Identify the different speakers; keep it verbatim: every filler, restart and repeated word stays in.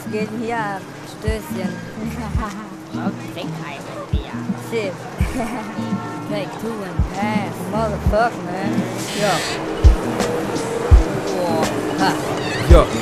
Speaker 1: geht denn hier ab? Stößchen.
Speaker 2: Frau Trinkheißen, Bier.
Speaker 1: Shit. Take two and pass. Motherfucker, man.
Speaker 3: Ja.
Speaker 1: Boah. Ha.
Speaker 3: Ja.